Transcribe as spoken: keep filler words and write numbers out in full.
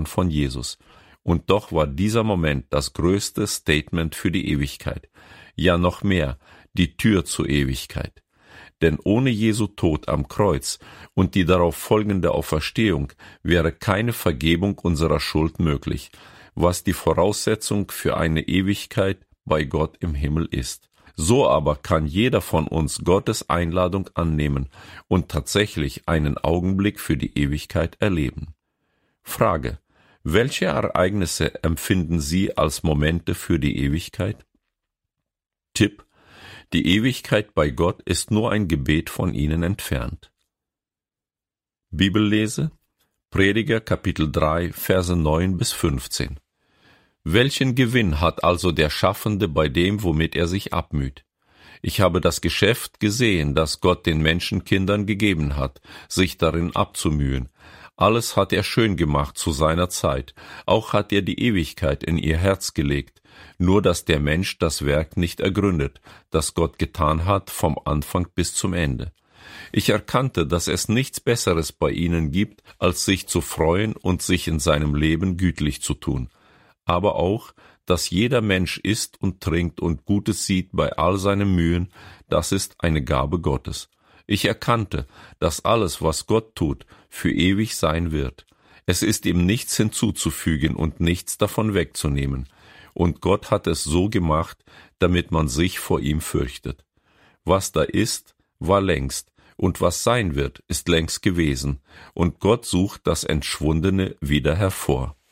Jahren von Jesus. Und doch war dieser Moment das größte Statement für die Ewigkeit. Ja, noch mehr, die Tür zur Ewigkeit. Denn ohne Jesu Tod am Kreuz und die darauf folgende Auferstehung wäre keine Vergebung unserer Schuld möglich, was die Voraussetzung für eine Ewigkeit bei Gott im Himmel ist. So aber kann jeder von uns Gottes Einladung annehmen und tatsächlich einen Augenblick für die Ewigkeit erleben. Frage: Welche Ereignisse empfinden Sie als Momente für die Ewigkeit? Tipp: Die Ewigkeit bei Gott ist nur ein Gebet von Ihnen entfernt. Bibellese: Prediger Kapitel drei, Verse neun bis fünfzehn. Welchen Gewinn hat also der Schaffende bei dem, womit er sich abmüht? Ich habe das Geschäft gesehen, das Gott den Menschenkindern gegeben hat, sich darin abzumühen. Alles hat er schön gemacht zu seiner Zeit, auch hat er die Ewigkeit in ihr Herz gelegt, nur dass der Mensch das Werk nicht ergründet, das Gott getan hat vom Anfang bis zum Ende. Ich erkannte, dass es nichts Besseres bei ihnen gibt, als sich zu freuen und sich in seinem Leben gütlich zu tun, aber auch, dass jeder Mensch isst und trinkt und Gutes sieht bei all seinen Mühen, das ist eine Gabe Gottes. Ich erkannte, dass alles, was Gott tut, für ewig sein wird. Es ist ihm nichts hinzuzufügen und nichts davon wegzunehmen. Und Gott hat es so gemacht, damit man sich vor ihm fürchtet. Was da ist, war längst, und was sein wird, ist längst gewesen, und Gott sucht das Entschwundene wieder hervor.